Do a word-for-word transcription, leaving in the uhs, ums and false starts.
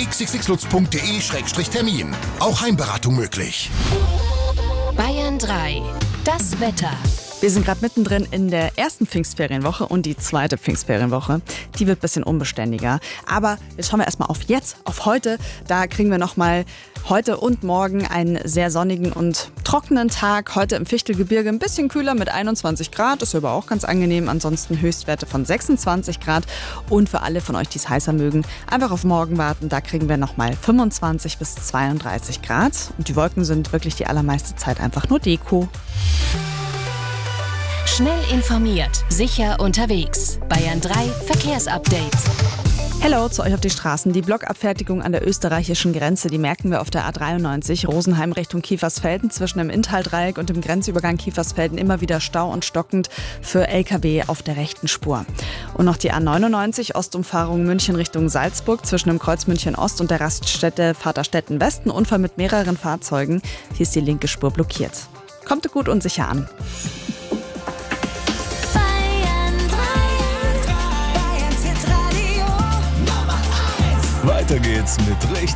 x x x lutz punkt de Schrägstrich Termin. Auch Heimberatung möglich. Bayern drei. Das Wetter. Wir sind gerade mittendrin in der ersten Pfingstferienwoche und die zweite Pfingstferienwoche. Die wird ein bisschen unbeständiger. Aber jetzt schauen wir erstmal auf jetzt, auf heute. Da kriegen wir nochmal heute und morgen einen sehr sonnigen und trockenen Tag. Heute im Fichtelgebirge ein bisschen kühler mit einundzwanzig Grad. Ist aber auch ganz angenehm. Ansonsten Höchstwerte von sechsundzwanzig Grad. Und für alle von euch, die es heißer mögen, einfach auf morgen warten. Da kriegen wir nochmal fünfundzwanzig bis zweiunddreißig Grad. Und die Wolken sind wirklich die allermeiste Zeit einfach nur Deko. Schnell informiert, sicher unterwegs. Bayern drei Verkehrsupdate. Hello zu euch auf die Straßen. Die Blockabfertigung an der österreichischen Grenze, die merken wir auf der A dreiundneunzig, Rosenheim Richtung Kiefersfelden. Zwischen dem Inntal-Dreieck und dem Grenzübergang Kiefersfelden immer wieder Stau und stockend für L K W auf der rechten Spur. Und noch die A neunundneunzig, Ostumfahrung München Richtung Salzburg, zwischen dem Kreuz München Ost und der Raststätte Vaterstetten Westen. Unfall mit mehreren Fahrzeugen. Hier ist die linke Spur blockiert. Kommt gut und sicher an. Weiter geht's mit richtig